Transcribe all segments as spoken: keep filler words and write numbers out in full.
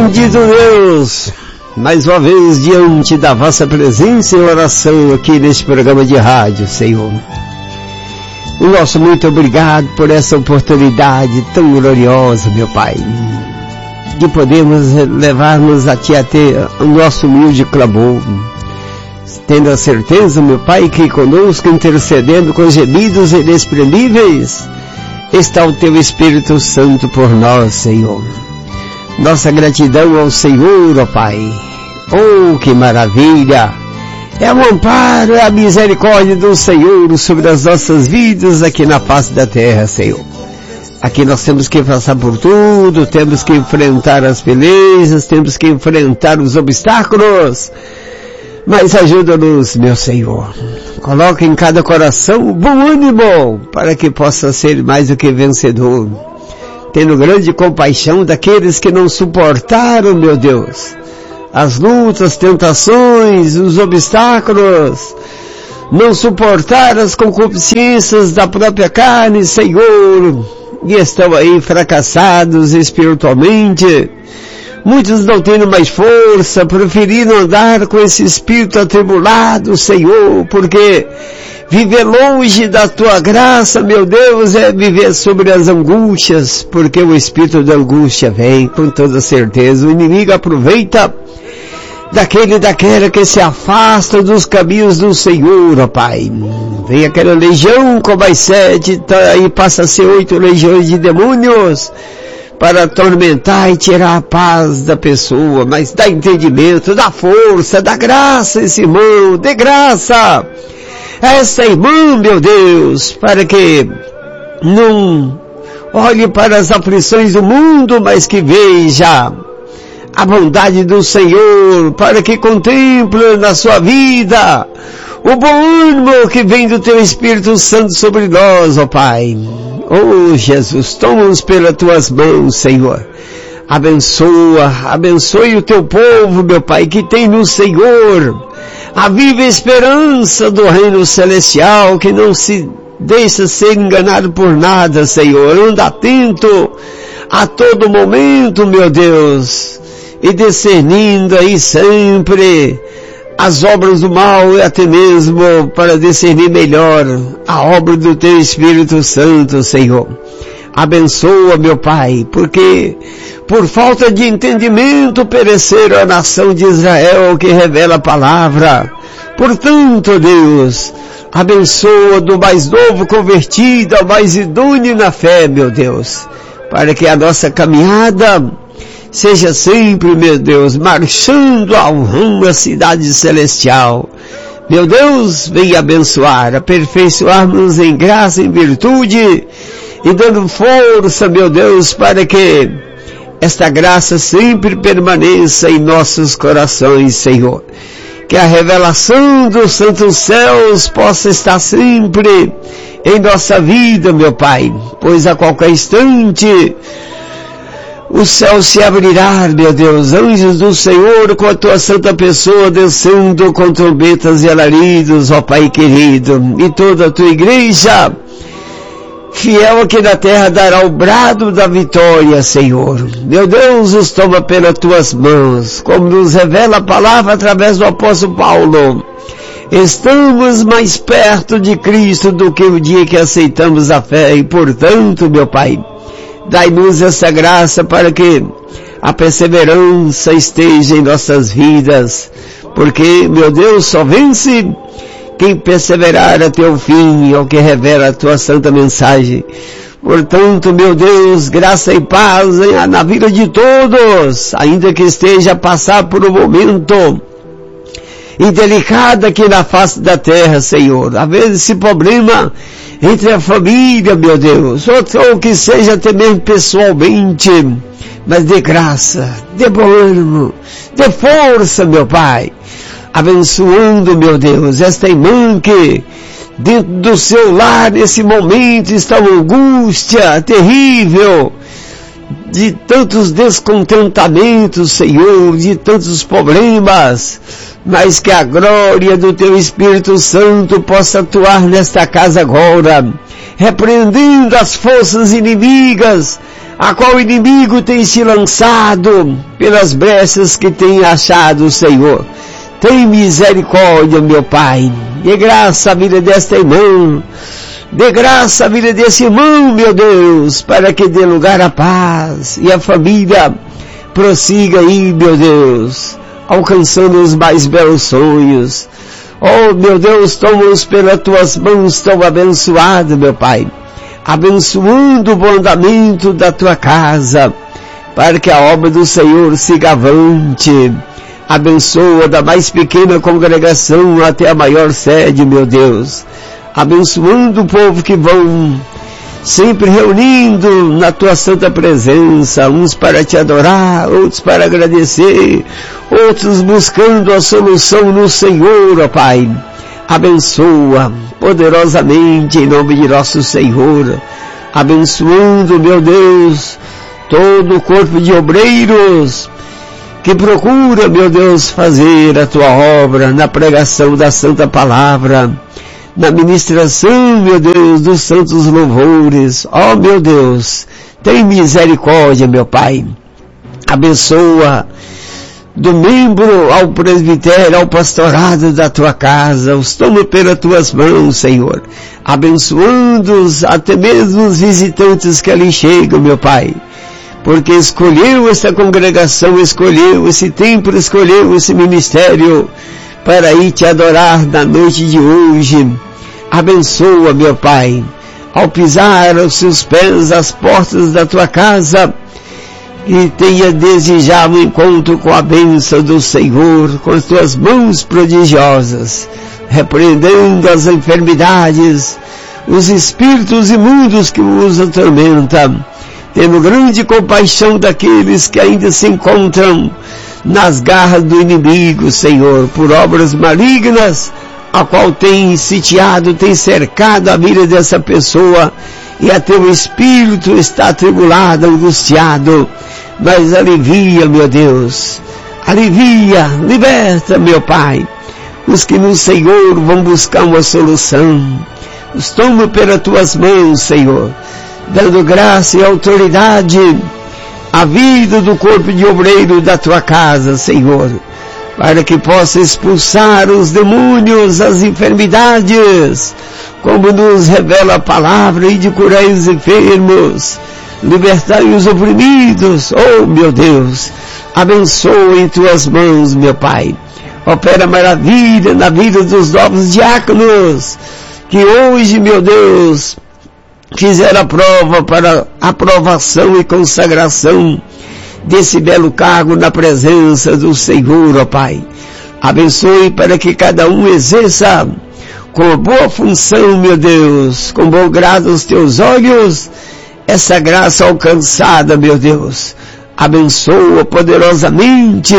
Bendito Deus, mais uma vez diante da vossa presença e oração aqui neste programa de rádio, Senhor. O nosso muito obrigado por essa oportunidade tão gloriosa, meu Pai, de podermos levar-nos a Ti até o nosso humilde clamor, tendo a certeza, meu Pai, que conosco, intercedendo com gemidos inexprimíveis, está o Teu Espírito Santo por nós, Senhor. Nossa gratidão ao Senhor, ó Pai. Oh, que maravilha! É o amparo, é a misericórdia do Senhor sobre as nossas vidas aqui na face da terra, Senhor. Aqui nós temos que passar por tudo, temos que enfrentar as pelejas, temos que enfrentar os obstáculos. Mas ajuda-nos, meu Senhor. Coloca em cada coração bom ânimo para que possa ser mais do que vencedor. Tendo grande compaixão daqueles que não suportaram, meu Deus, as lutas, tentações, os obstáculos, não suportaram as concupiscências da própria carne, Senhor, e estão aí fracassados espiritualmente. Muitos não tendo mais força, preferiram andar com esse espírito atribulado, Senhor, porque viver longe da Tua graça, meu Deus, é viver sobre as angústias, porque o espírito da angústia vem com toda certeza. O inimigo aproveita daquele e daquela que se afasta dos caminhos do Senhor, ó Pai. Vem aquela legião com mais sete, tá, e passa a ser oito legiões de demônios, para atormentar e tirar a paz da pessoa, mas dá entendimento, dá força, dá graça a esse irmão, dê graça a essa irmã, meu Deus, para que não olhe para as aflições do mundo, mas que veja a bondade do Senhor, para que contemple na sua vida o bom ânimo que vem do Teu Espírito Santo sobre nós, ó Pai. Oh, Jesus, toma-nos pelas Tuas mãos, Senhor. Abençoa, abençoe o Teu povo, meu Pai, que tem no Senhor a viva esperança do reino celestial, que não se deixa ser enganado por nada, Senhor. Anda atento a todo momento, meu Deus, e discernindo aí sempre as obras do mal, e até mesmo para discernir melhor a obra do Teu Espírito Santo, Senhor. Abençoa, meu Pai, porque por falta de entendimento pereceram a nação de Israel que revela a palavra. Portanto, Deus, abençoa do mais novo convertido ao mais idôneo na fé, meu Deus, para que a nossa caminhada seja sempre, meu Deus, marchando ao rumo à cidade celestial. Meu Deus, venha abençoar, aperfeiçoar-nos em graça, em virtude, e dando força, meu Deus, para que esta graça sempre permaneça em nossos corações, Senhor. Que a revelação dos santos céus possa estar sempre em nossa vida, meu Pai, pois a qualquer instante o céu se abrirá, meu Deus, anjos do Senhor com a Tua santa pessoa descendo com trombetas e alaridos, ó Pai querido, e toda a Tua igreja fiel aqui na terra dará o brado da vitória, Senhor. Meu Deus, os toma pelas Tuas mãos, como nos revela a palavra através do apóstolo Paulo. Estamos mais perto de Cristo do que o dia que aceitamos a fé, e portanto, meu Pai, dai-nos essa graça para que a perseverança esteja em nossas vidas, porque, meu Deus, só vence quem perseverar até o fim, ao que revela a Tua santa mensagem. Portanto, meu Deus, graça e paz na vida de todos, ainda que esteja a passar por um momento indelicado aqui na face da terra, Senhor. Às vezes esse problema entre a família, meu Deus, ou, ou que seja até mesmo pessoalmente, mas dê graça, dê bom ânimo, dê força, meu Pai, abençoando, meu Deus, esta irmã que dentro do seu lar nesse momento está uma angústia terrível, de tantos descontentamentos, Senhor, de tantos problemas, mas que a glória do Teu Espírito Santo possa atuar nesta casa agora, repreendendo as forças inimigas, a qual o inimigo tem se lançado pelas brechas que tem achado, Senhor. Tem misericórdia, meu Pai. Dê graça à vida desta irmã. Dê graça à vida desse irmão, meu Deus, para que dê lugar à paz e a família prossiga aí, meu Deus, alcançando os mais belos sonhos. Oh, meu Deus, toma-os pelas tuas mãos tão abençoado, meu Pai, abençoando o bom andamento da tua casa, para que a obra do Senhor siga avante. Abençoa da mais pequena congregação até a maior sede, meu Deus, abençoando o povo que vão sempre reunindo na tua santa presença, uns para te adorar, outros para agradecer, outros buscando a solução no Senhor, ó Pai. Abençoa poderosamente em nome de nosso Senhor, abençoando, meu Deus, todo o corpo de obreiros que procura, meu Deus, fazer a tua obra na pregação da santa palavra, na ministração, meu Deus, dos santos louvores. Ó, meu Deus, tem misericórdia, meu Pai. Abençoa do membro ao presbitério, ao pastorado da tua casa, os toma pelas tuas mãos, Senhor, abençoando-os, até mesmo os visitantes que ali chegam, meu Pai, porque escolheu essa congregação, escolheu esse templo, escolheu esse ministério para ir te adorar na noite de hoje. Abençoa, meu Pai, ao pisar os seus pés às portas da tua casa, e tenha desejado um encontro com a bênção do Senhor, com as tuas mãos prodigiosas, repreendendo as enfermidades, os espíritos imundos que os atormentam, tendo grande compaixão daqueles que ainda se encontram nas garras do inimigo, Senhor, por obras malignas, a qual tem sitiado, tem cercado a vida dessa pessoa, e até o espírito está atribulado, angustiado. Mas alivia, meu Deus, alivia, liberta, meu Pai, os que no Senhor vão buscar uma solução. Os toma pelas tuas mãos, Senhor, dando graça e autoridade à vida do corpo de obreiro da tua casa, Senhor, para que possa expulsar os demônios, as enfermidades, como nos revela a palavra, e de curar os enfermos, libertar os oprimidos. Oh, meu Deus, abençoa em tuas mãos, meu Pai. Opera maravilha na vida dos novos diáconos, que hoje, meu Deus, fizeram a prova para aprovação e consagração desse belo cargo na presença do Senhor, ó Pai. Abençoe para que cada um exerça com boa função, meu Deus, com bom grado aos teus olhos, essa graça alcançada, meu Deus. Abençoa poderosamente,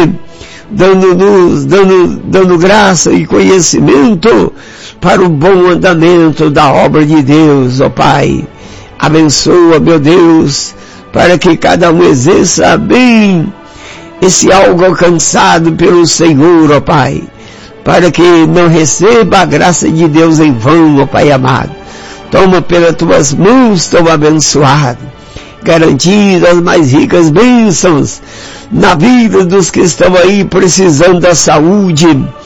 dando-nos, dando, dando graça e conhecimento para o bom andamento da obra de Deus, ó Pai. Abençoa, meu Deus, para que cada um exerça bem esse algo alcançado pelo Senhor, ó Pai, para que não receba a graça de Deus em vão, ó Pai amado. Toma pelas tuas mãos tão abençoado, garantindo as mais ricas bênçãos na vida dos que estão aí precisando da saúde,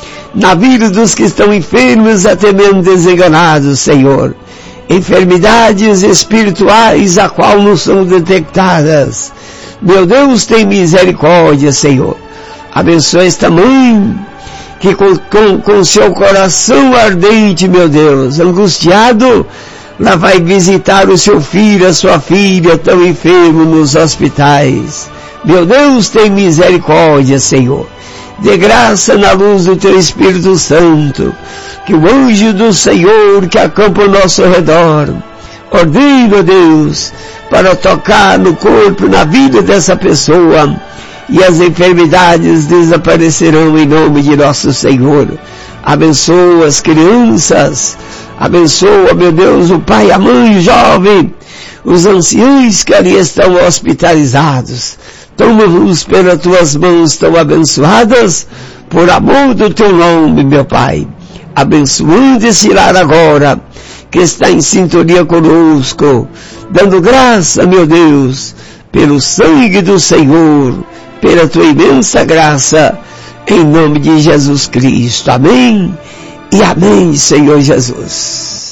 na vida dos que estão enfermos, até mesmo desenganados, Senhor. Enfermidades espirituais a qual não são detectadas. Meu Deus, tem misericórdia, Senhor. Abençoa esta mãe que com, com, com seu coração ardente, meu Deus, angustiado, lá vai visitar o seu filho, a sua filha, tão enfermo nos hospitais. Meu Deus, tem misericórdia, Senhor. Dê graça na luz do teu Espírito Santo, que o anjo do Senhor que acampa ao nosso redor, ordena, Deus, para tocar no corpo, na vida dessa pessoa, e as enfermidades desaparecerão em nome de nosso Senhor. Abençoa as crianças, abençoa, meu Deus, o pai, a mãe, o jovem, os anciãos que ali estão hospitalizados. Toma-os pelas tuas mãos tão abençoadas, por amor do teu nome, meu Pai. Abençoando esse lar agora, que está em sintonia conosco, dando graça, meu Deus, pelo sangue do Senhor, pela tua imensa graça, em nome de Jesus Cristo. Amém e amém, Senhor Jesus.